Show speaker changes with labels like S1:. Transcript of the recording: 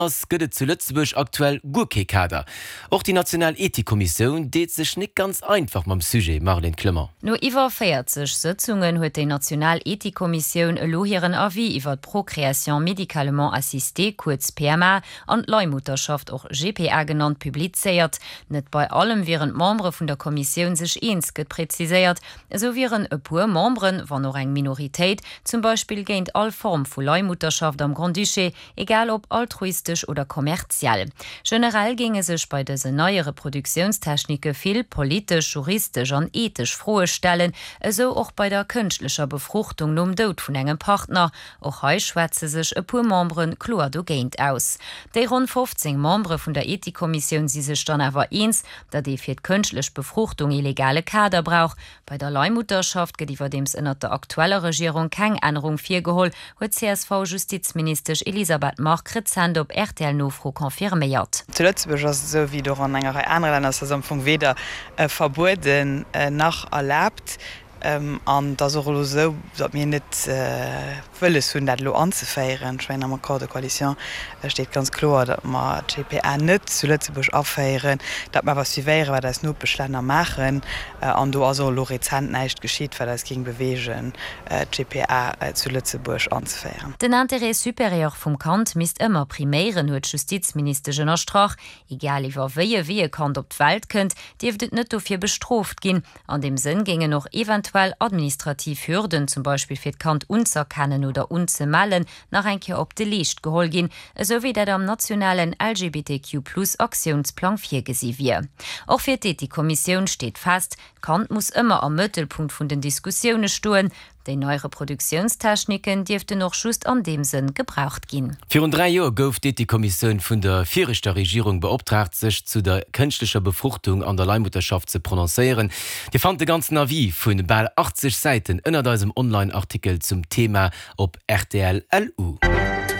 S1: Es gëtt zu Lützeburg aktuell Gurke-Kader. Auch die Nationalethikkommission deet sich nicht ganz einfach mam Sujet, Marlene Klümmer.
S2: No iwwer 40 Sitzungen huet die Nationalethikkommission e lohieren Avis iwwer Procreation médicalement assistée, kurz PMA, an Leihmutterschaft auch GPA genannt publizeiert. Net bei allem wären Membre vun der Kommission sich eensket präziséiert, so wären e puer Membren, wann noch eng Minoritéit, zum Beispiel géint all Form vu Leihmutterschaft am Grand Duché, egal ob altruistisch oder kommerziell. Generell ginge sech bei dese neue Reproduktionstechnike viel politisch, juristisch an ethisch frohe stellen, so auch bei der künstlicher Befruchtung um Tod vun engem Partner. Auch heu schwätze sech e puer Membren klar do géint aus. Dei rund 15 Membre vun der Ethikkommission si sech dann awer eens, dat de fir künstlich Befruchtung illegale Kader brauch. Bei der Leihmutterschaft gët iwwer dems ënner der aktuelle Regierung keng Änderung firgeholl, huet CSV-Justizminister Elisabeth Mark-Kritzand op RTL Nofro konfirméiert.
S3: Zuletzt so wie doch an enger andere Länder vu weder verboten nach erlaubt. An da so dat mir net wëlle hunn dat lo anzufeieren. Schwein am Accord de Koalition steht ganz klar, dat ma GPA net zu Lützeburg afeieren, dat ma was wieéiere, wat das no Beschlenner machen, an do also Lorizent neicht geschiet, weil das ging bewegen GPA zu Lützeburg anzufeieren.
S2: Den Intérêt supérieur vum Kant mist immer priméieren huet Justizminister Jenner Strach, egal iwwer wie Kant op d'Welt kënnt, Dieft net dofir bestroft ginn. An dem Sinn ginge noch eventuell administrativ Hürden, zum Beispiel fir Kant unzerkennen oder unzemelden, nach enke op de Licht gehol gin, so wie dat am nationalen LGBTQ+ Aktionsplan 4 gesi wie. Auch fir die Kommission steht fest, Kant muss immer am Mëttelpunkt vun den Diskussionen stoen. Die neue Produktionstechniken dürfte noch just an dem Sinn gebraucht gehen.
S1: 3 Jahre gouf die Kommission vun der vierter Regierung beauftragt, sich zu der künstlicher Befruchtung an der Leihmutterschaft zu prononcieren. Die fand den ganzen Avis vun bei 80 Seiten ënner diesem Online-Artikel zum Thema op RTL LU.